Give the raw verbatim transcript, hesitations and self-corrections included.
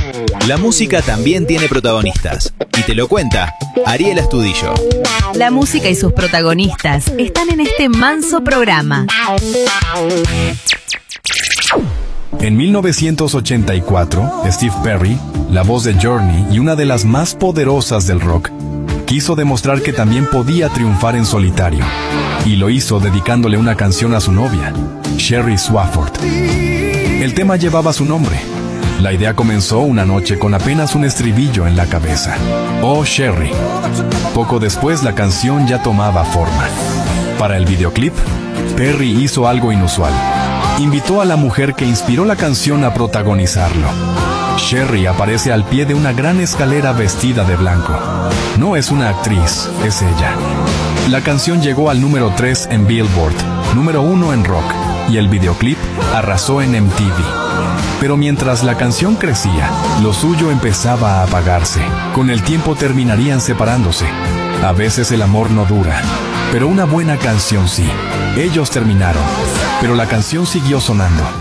La música también tiene protagonistas, y te lo cuenta Ariel Astudillo. La música y sus protagonistas están en este manso programa. En mil novecientos ochenta y cuatro, Steve Perry, la voz de Journey y una de las más poderosas del rock, quiso demostrar que también podía triunfar en solitario, y lo hizo dedicándole una canción a su novia, Sherry Swafford. El tema llevaba su nombre. La idea comenzó una noche con apenas un estribillo en la cabeza. Oh, Sherry. Poco después la canción ya tomaba forma. Para el videoclip, Perry hizo algo inusual. Invitó a la mujer que inspiró la canción a protagonizarlo. Sherry aparece al pie de una gran escalera vestida de blanco. No es una actriz, es ella. La canción llegó al número tres en Billboard, número uno en rock, y el videoclip arrasó en M T V. Pero mientras la canción crecía, lo suyo empezaba a apagarse. Con el tiempo terminarían separándose. A veces el amor no dura, pero una buena canción sí. Ellos terminaron, pero la canción siguió sonando.